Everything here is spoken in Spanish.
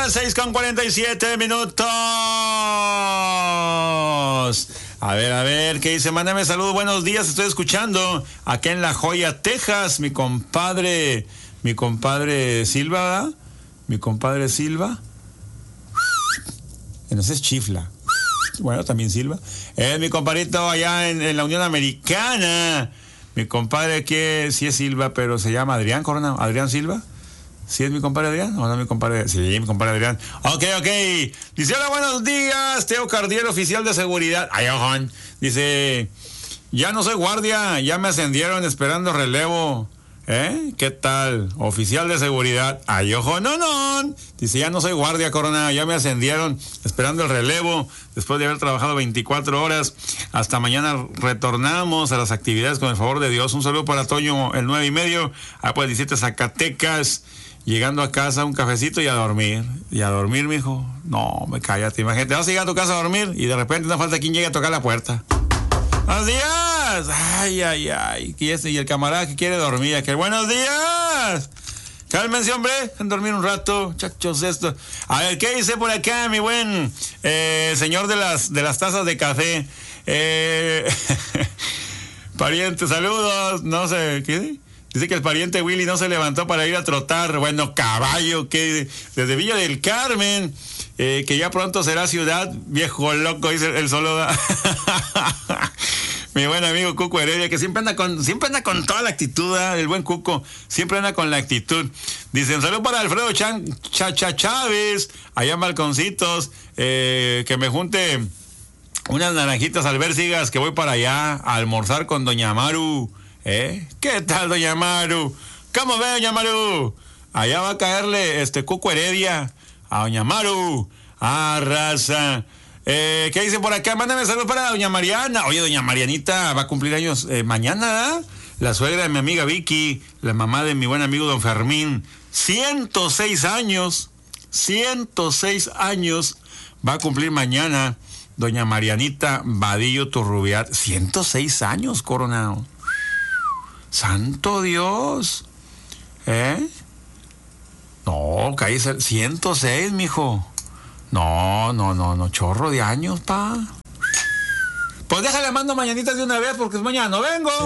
las 6:47 minutos. A ver, ¿qué dice? Mándame saludos, buenos días, estoy escuchando acá en La Joya, Texas, mi compadre Silva, ¿verdad? Mi compadre Silva. No sé, es chifla. Bueno, también Silva. Es mi compadrito allá en la Unión Americana. Mi compadre que sí es Silva, pero se llama Adrián Corona. ¿Adrián Silva? ¿Sí es mi compadre Adrián? ¿O no mi compadre? Sí, mi compadre Adrián. Ok. Dice, hola, buenos días. Teo Cardiel, oficial de seguridad. Ay, ojón. Dice, ya no soy guardia, ya me ascendieron esperando relevo. ¿Qué tal? Oficial de seguridad. Ay, ojo, no. Dice, ya no soy guardia, Corona, ya me ascendieron esperando el relevo después de haber trabajado 24 horas. Hasta mañana retornamos a las actividades con el favor de Dios. Un saludo para Toño, el 9:30. Pues 17 Zacatecas. Llegando a casa, un cafecito y a dormir. Y a dormir, mijo. No, me cállate, imagínate. Vas a llegar a tu casa a dormir y de repente no falta quien llegue a tocar la puerta. ¡Buenos días! Ay. Y el camarada que quiere dormir, que buenos días. Cálmense, hombre, en dormir un rato, chachos, esto. A ver, ¿qué dice por acá, mi buen señor de las tazas de café? Pariente, saludos. No sé, ¿qué? Dice que el pariente Willy no se levantó para ir a trotar. Bueno, caballo, que desde Villa del Carmen, que ya pronto será ciudad, viejo loco, dice el solo. Mi buen amigo Cuco Heredia, que siempre anda con toda la actitud, el buen Cuco, siempre anda con la actitud. Dice, un saludo para Alfredo Chávez, allá en Balconcitos, que me junte unas naranjitas albercigas, que voy para allá a almorzar con doña Maru. ¿Qué tal, doña Maru? ¿Cómo ve, doña Maru? Allá va a caerle Cuco Heredia a doña Maru. Raza. ¿Qué dice por acá? Mándame saludos para doña Mariana. Oye, doña Marianita va a cumplir años mañana, ¿verdad? La suegra de mi amiga Vicky, la mamá de mi buen amigo don Fermín. 106 años va a cumplir mañana doña Marianita Vadillo Turrubiat. 106 años, Coronado. ¡Santo Dios! No, cállese. 106, mijo. No, chorro de años, pa. Pues déjale, mando mañanitas de una vez porque es mañana no vengo.